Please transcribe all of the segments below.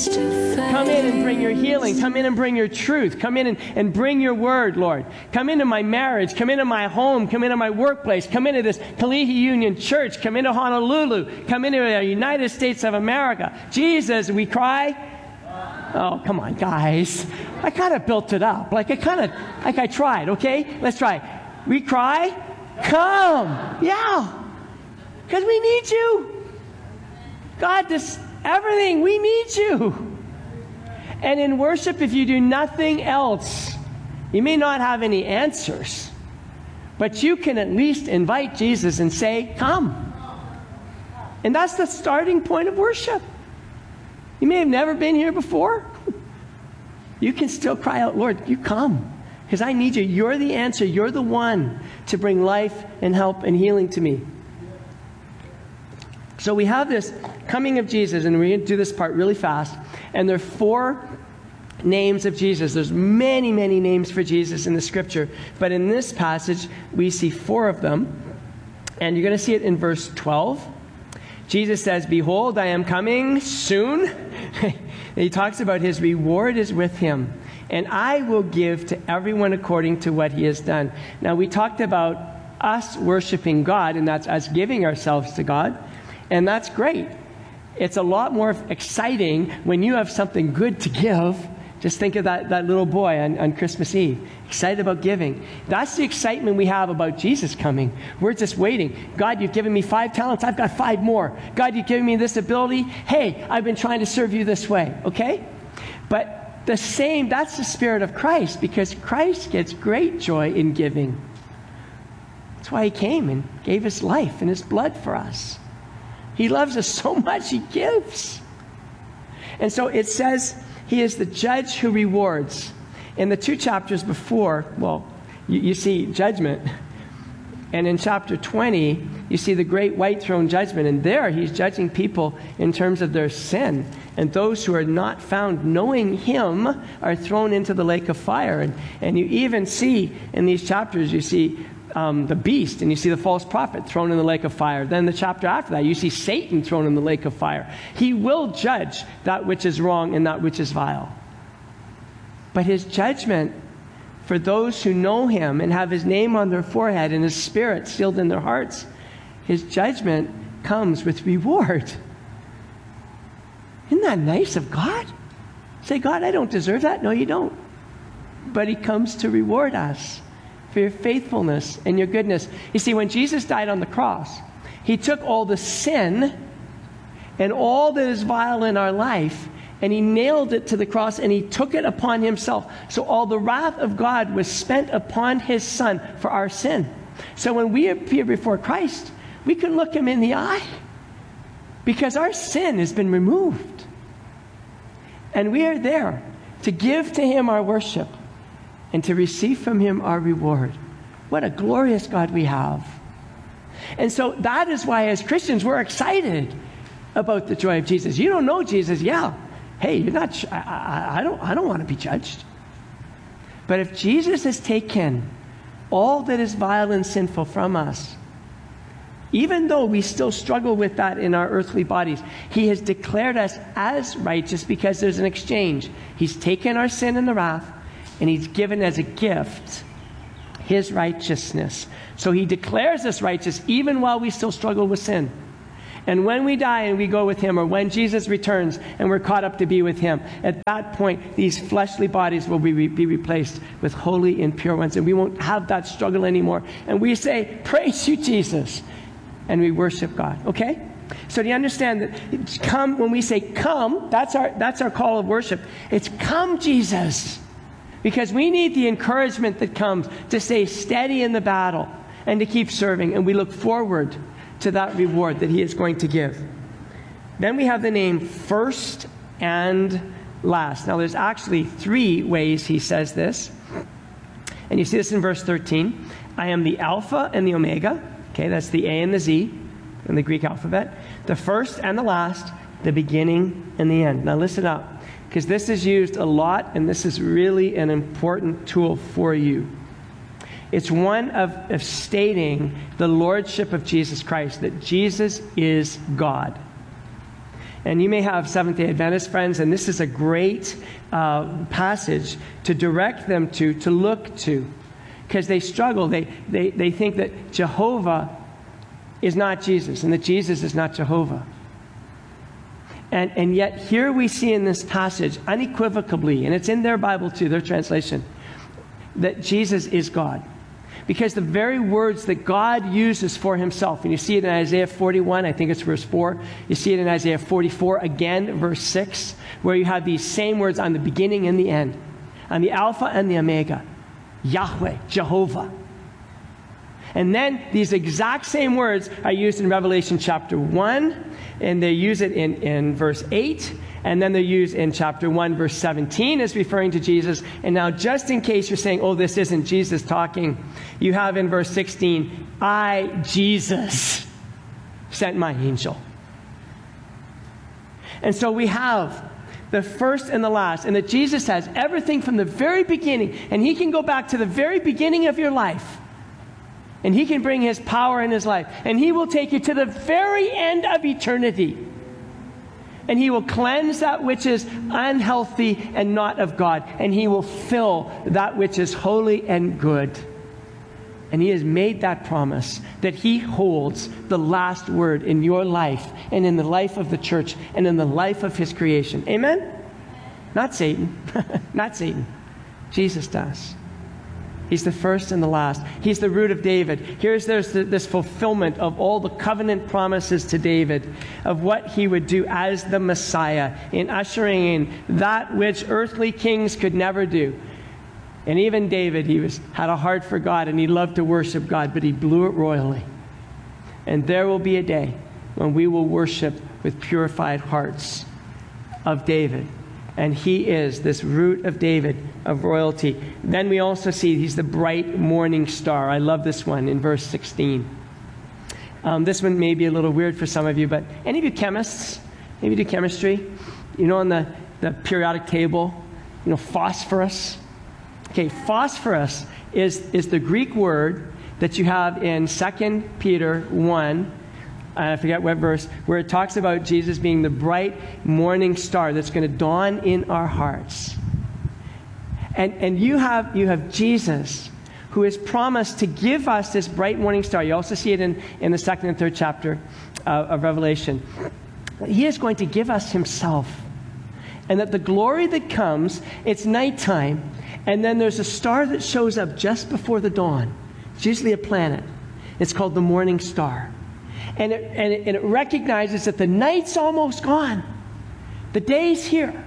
Come in and bring your healing. Come in and bring your truth. Come in and bring your word, Lord. Come into my marriage. Come into my home. Come into my workplace. Come into this Kalihi Union Church. Come into Honolulu. Come into the United States of America. Jesus, we cry. Oh, come on, guys. I kind of built it up. I tried, okay? Let's try. We cry, come. Yeah. Because we need you. God, everything, we need you. And in worship, if you do nothing else, you may not have any answers, but you can at least invite Jesus and say, come. And that's the starting point of worship. You may have never been here before. You can still cry out, Lord, you come. Because I need you. You're the answer. You're the one to bring life and help and healing to me. So we have this coming of Jesus, and we're going to do this part really fast. And there are 4 names of Jesus. There's many, many names for Jesus in the scripture. But in this passage, we see 4 of them. And you're going to see it in verse 12. Jesus says, behold, I am coming soon. He talks about his reward is with him. And I will give to everyone according to what he has done. Now, we talked about us worshiping God, and that's us giving ourselves to God. And that's great. It's a lot more exciting when you have something good to give. Just think of that little boy on Christmas Eve, excited about giving. That's the excitement we have about Jesus coming. We're just waiting. God, you've given me 5 talents. I've got 5 more. God, you've given me this ability. Hey, I've been trying to serve you this way. Okay? But that's the spirit of Christ, because Christ gets great joy in giving. That's why he came and gave his life and his blood for us. He loves us so much, he gives. And so it says he is the judge who rewards. In the 2 chapters before, you see judgment. And in chapter 20, you see the great white throne judgment. And there he's judging people in terms of their sin. And those who are not found knowing him are thrown into the lake of fire. And you even see in these chapters, you see the beast, and you see the false prophet thrown in the lake of fire. Then the chapter after that, you see Satan thrown in the lake of fire. He will judge that which is wrong and that which is vile. But his judgment for those who know him and have his name on their forehead and his spirit sealed in their hearts, his judgment comes with reward. Isn't that nice of God? Say, God, I don't deserve that. No, you don't. But he comes to reward us for your faithfulness and your goodness. You see, when Jesus died on the cross, he took all the sin and all that is vile in our life, and he nailed it to the cross, and he took it upon himself. So all the wrath of God was spent upon his Son for our sin. So when we appear before Christ, we can look him in the eye, because our sin has been removed. And we are there to give to him our worship and to receive from him our reward. What a glorious God we have. And so that is why as Christians we're excited about the joy of Jesus. You don't know Jesus, yeah. Hey, you're not. I don't want to be judged. But if Jesus has taken all that is vile and sinful from us, even though we still struggle with that in our earthly bodies, he has declared us as righteous because there's an exchange. He's taken our sin and the wrath, and he's given as a gift his righteousness. So he declares us righteous even while we still struggle with sin. And when we die and we go with him, or when Jesus returns and we're caught up to be with him, at that point, these fleshly bodies will be replaced with holy and pure ones. And we won't have that struggle anymore. And we say, praise you, Jesus. And we worship God. Okay? So do you understand that come, when we say come, that's our call of worship. It's come, Jesus. Because we need the encouragement that comes to stay steady in the battle and to keep serving. And we look forward to that reward that he is going to give. Then we have the name first and last. Now there's actually 3 ways he says this. And you see this in verse 13. I am the Alpha and the Omega. Okay, that's the A and the Z in the Greek alphabet. The first and the last, the beginning and the end. Now listen up, because this is used a lot, and this is really an important tool for you. It's one of stating the lordship of Jesus Christ, that Jesus is God. And you may have Seventh-day Adventist friends, and this is a great passage to direct them to look to, because they struggle. They think that Jehovah is not Jesus, and that Jesus is not Jehovah. And yet here we see in this passage unequivocally, and it's in their Bible too, their translation, that Jesus is God. Because the very words that God uses for himself, and you see it in Isaiah 41, I think it's verse 4. You see it in Isaiah 44, again, verse 6, where you have these same words on the beginning and the end, on the Alpha and the Omega, Yahweh, Jehovah. And then these exact same words are used in Revelation chapter 1, and they use it in verse 8, and then they're used in chapter 1, verse 17 as referring to Jesus. And now, just in case you're saying, oh, this isn't Jesus talking, you have in verse 16, I, Jesus, sent my angel. And so we have the first and the last, and that Jesus has everything from the very beginning, and he can go back to the very beginning of your life, and he can bring his power in his life, and he will take you to the very end of eternity. And he will cleanse that which is unhealthy and not of God. And he will fill that which is holy and good. And he has made that promise that he holds the last word in your life and in the life of the church and in the life of his creation. Amen? Not Satan. Not Satan. Jesus does. He's the first and the last. He's the root of David. There's this fulfillment of all the covenant promises to David of what he would do as the Messiah in ushering in that which earthly kings could never do. And even David, had a heart for God, and he loved to worship God, but he blew it royally. And there will be a day when we will worship with purified hearts of David. And he is this root of David, of royalty. Then we also see he's the bright morning star. I love this one in verse 16. This one may be a little weird for some of you, but any of you chemists, maybe do chemistry, on the periodic table, phosphorus. Okay, phosphorus is the Greek word that you have in 2 Peter 1, I forget what verse, where it talks about Jesus being the bright morning star that's going to dawn in our hearts. And you have Jesus, who has promised to give us this bright morning star. You also see it in the second and third chapter of Revelation. He is going to give us himself. And that the glory that comes, it's nighttime, and then there's a star that shows up just before the dawn. It's usually a planet. It's called the morning star. And it recognizes that the night's almost gone. The day's here.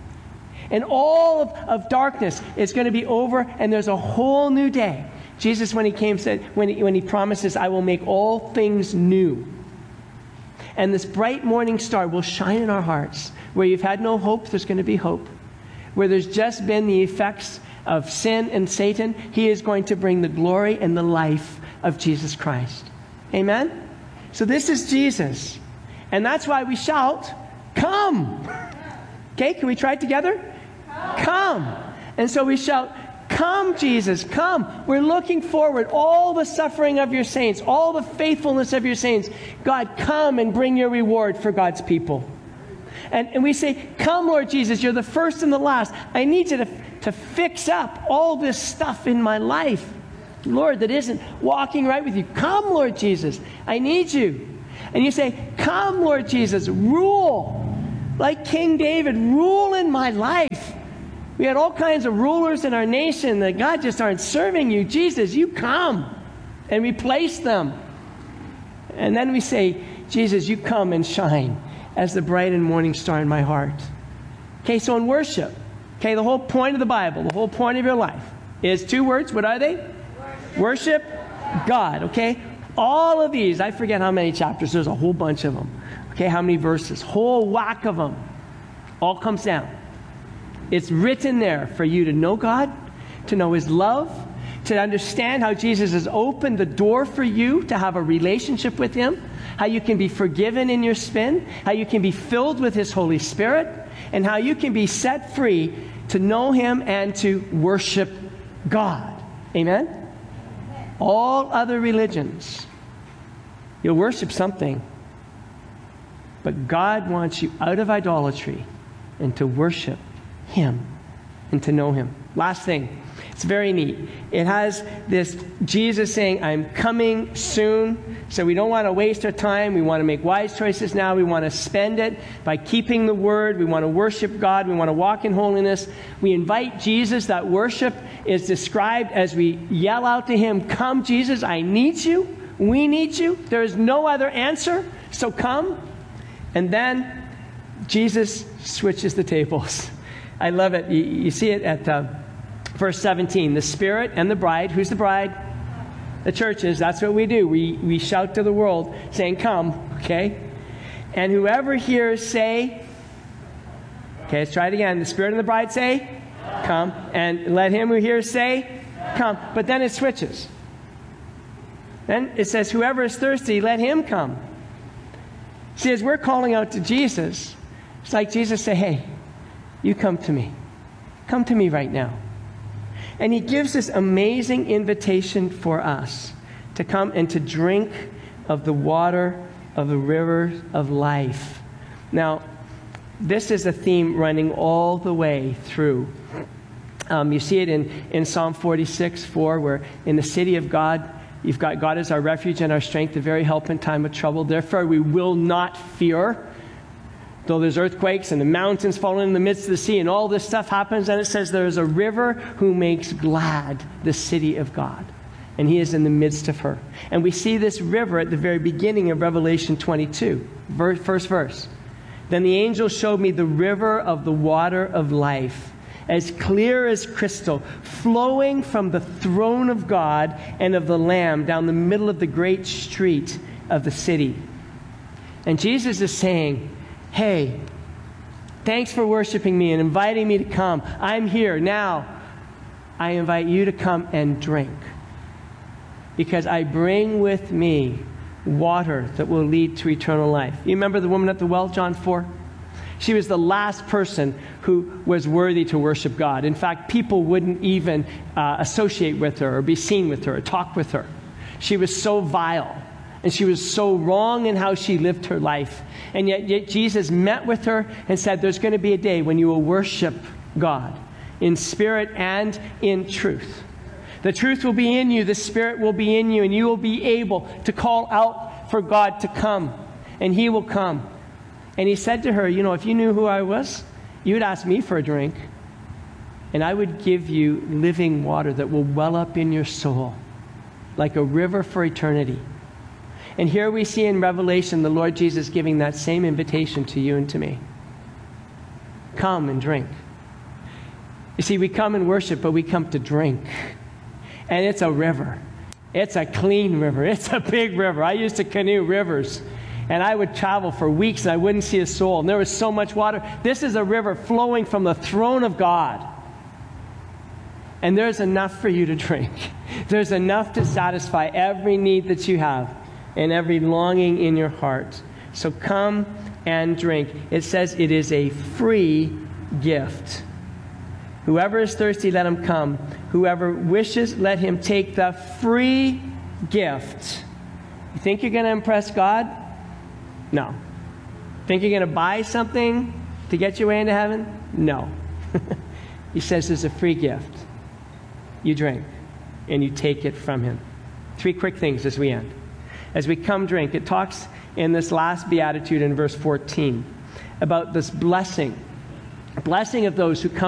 And all of darkness is going to be over, and there's a whole new day. Jesus, when he came, said, when he promises, I will make all things new. And this bright morning star will shine in our hearts. Where you've had no hope, there's going to be hope. Where there's just been the effects of sin and Satan, he is going to bring the glory and the life of Jesus Christ. Amen? So this is Jesus. And that's why we shout, come. Okay, can we try it together? Come. And so we shout, come, Jesus, come. We're looking forward. All the suffering of your saints, all the faithfulness of your saints. God, come and bring your reward for God's people. And we say, come, Lord Jesus, you're the first and the last. I need you to fix up all this stuff in my life, Lord, that isn't walking right with you. Come, Lord Jesus, I need you. And you say, come, Lord Jesus, rule. Like King David, rule in my life. We had all kinds of rulers in our nation that God just aren't serving you. Jesus, you come and replace them. And then we say, Jesus, you come and shine as the bright and morning star in my heart. Okay, so in worship, okay, the whole point of the Bible, the whole point of your life is two words. What are they? Worship God, okay? All of these, I forget how many chapters, there's a whole bunch of them. Okay, how many verses? Whole whack of them. All comes down. It's written there for you to know God, to know his love, to understand how Jesus has opened the door for you to have a relationship with him, how you can be forgiven in your sin, how you can be filled with his Holy Spirit, and how you can be set free to know him and to worship God. Amen? All other religions, you'll worship something, But God wants you out of idolatry and to worship him and to know him. Last thing. It's very neat. It has this Jesus saying, I'm coming soon. So we don't want to waste our time. We want to make wise choices now. We want to spend it by keeping the word. We want to worship God. We want to walk in holiness. We invite Jesus. That worship is described as we yell out to him, come, Jesus, I need you. We need you. There is no other answer. So come. And then Jesus switches the tables. I love it. You see it at verse 17. The Spirit and the bride. Who's the bride? The church is. That's what we do. We shout to the world saying, come. Okay? And whoever hears say, okay, let's try it again. The Spirit and the bride say, come. And let him who hears say, come. But then it switches. Then it says, whoever is thirsty, let him come. See, as we're calling out to Jesus, it's like Jesus say, hey, you come to me. Come to me right now. And he gives this amazing invitation for us to come and to drink of the water of the river of life. Now, this is a theme running all the way through. You see it in Psalm 46:4, where in the city of God, you've got God as our refuge and our strength, the very help in time of trouble. Therefore, we will not fear. Though there's earthquakes and the mountains fall in the midst of the sea and all this stuff happens, and it says there is a river who makes glad the city of God. And he is in the midst of her. And we see this river at the very beginning of Revelation 22, first verse. Then the angel showed me the river of the water of life, as clear as crystal, flowing from the throne of God and of the Lamb down the middle of the great street of the city. And Jesus is saying, hey, thanks for worshiping me and inviting me to come. I'm here now. I invite you to come and drink, because I bring with me water that will lead to eternal life. You remember the woman at the well, John 4? She was the last person who was worthy to worship God. In fact, people wouldn't even associate with her or be seen with her or talk with her. She was so vile. And she was so wrong in how she lived her life. And yet Jesus met with her and said, there's going to be a day when you will worship God in spirit and in truth. The truth will be in you, the Spirit will be in you, and you will be able to call out for God to come. And he will come. And he said to her, you know, if you knew who I was, you would ask me for a drink. And I would give you living water that will well up in your soul like a river for eternity. And here we see in Revelation the Lord Jesus giving that same invitation to you and to me. Come and drink. You see, we come and worship, but we come to drink. And it's a river. It's a clean river. It's a big river. I used to canoe rivers. And I would travel for weeks and I wouldn't see a soul. And there was so much water. This is a river flowing from the throne of God. And there's enough for you to drink. There's enough to satisfy every need that you have and every longing in your heart. So come and drink. It says it is a free gift. Whoever is thirsty, let him come. Whoever wishes, let him take the free gift. You think you're going to impress God? No. Think you're going to buy something to get your way into heaven? No. He says there's a free gift. You drink and you take it from him. 3 quick things as we end. As we come drink, it talks in this last beatitude in verse 14 about this blessing of those who come